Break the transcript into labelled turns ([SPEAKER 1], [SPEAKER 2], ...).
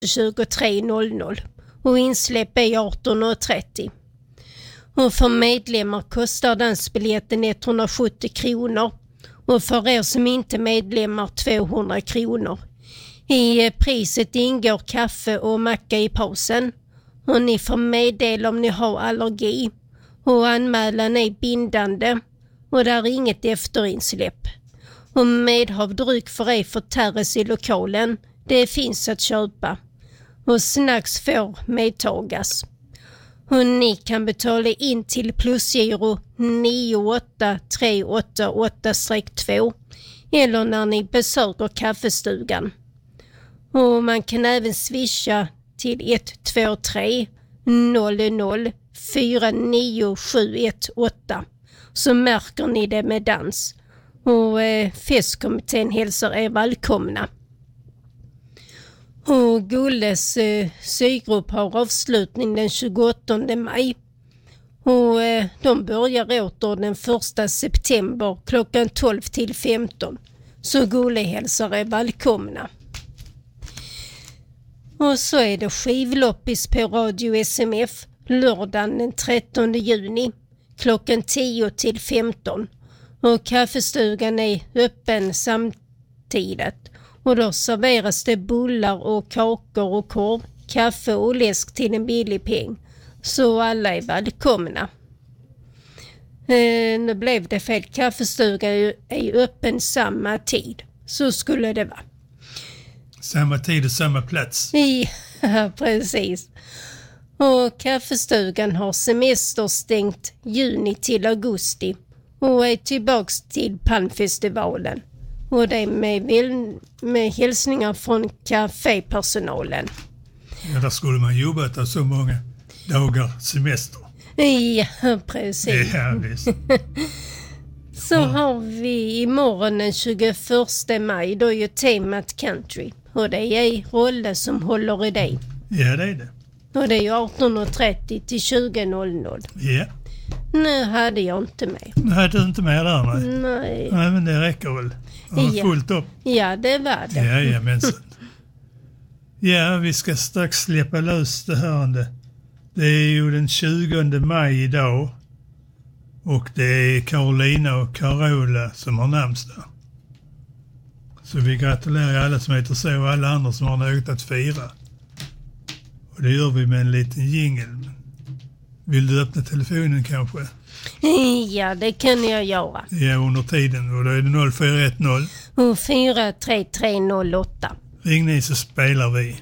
[SPEAKER 1] 23.00 och insläpp är 18.30. Och för medlemmar kostar dansbiljetten 170 kronor och för er som inte är medlemmar 200 kronor. I priset ingår kaffe och macka i pausen och ni får meddela om ni har allergi och anmälan är bindande och där är inget efterinsläpp. Och medhavdryck för ej förtäres i lokalen, det finns att köpa och snacks får medtagas. Och ni kan betala in till plusgiro 98388-2 eller när ni besöker kaffestugan. Och man kan även swisha till 123 00 49718 så märker ni det med dans. Och festkommittén hälsar er välkomna. Och Gulles sygrupp har avslutning den 28 maj. Och de börjar åter den 1 september klockan 12 till 15. Så Gulle hälsar er välkomna. Och så är det skivloppis på Radio SMF lördagen den 13 juni klockan 10 till 15. Och kaffestugan är öppen samtidigt. Och då serveras det bullar och kakor och korv, kaffe och läsk till en billig peng. Så alla är välkomna. Nu blev det fel. Kaffestugan är öppen samma tid. Så skulle det vara.
[SPEAKER 2] Samma tid och samma plats.
[SPEAKER 1] Ja, precis. Och kaffestugan har semester stängt juni till augusti och är tillbaks till Palmfestivalen. Och det är med hälsningar från kafépersonalen.
[SPEAKER 2] Ja, där skulle man jobbat av så många dagar semester.
[SPEAKER 1] Ja, precis.
[SPEAKER 2] Ja, visst.
[SPEAKER 1] Så har vi imorgon den 21 maj, då är ju temat country. Och det är Rolle som håller i det.
[SPEAKER 2] Ja, det är det.
[SPEAKER 1] Och det är 18.30 till 20.00.
[SPEAKER 2] Ja.
[SPEAKER 1] Nu hade jag inte med.
[SPEAKER 2] Nu hade du inte med där, nej.
[SPEAKER 1] Nej,
[SPEAKER 2] men det räcker väl. Har fullt upp.
[SPEAKER 1] Ja, det var det.
[SPEAKER 2] Jajamensan. Ja, vi ska strax släppa lös det här. Det är ju den 20 maj idag. Och det är Carolina och Carola som har namnsdag. Så vi gratulerar alla som heter så och alla andra som har något att fira. Och det gör vi med en liten jingle. Vill du öppna telefonen kanske?
[SPEAKER 1] Ja, det kan jag göra.
[SPEAKER 2] Ja, under tiden. Och då är det 0410.
[SPEAKER 1] Och 43308.
[SPEAKER 2] Ring ni så spelar vi.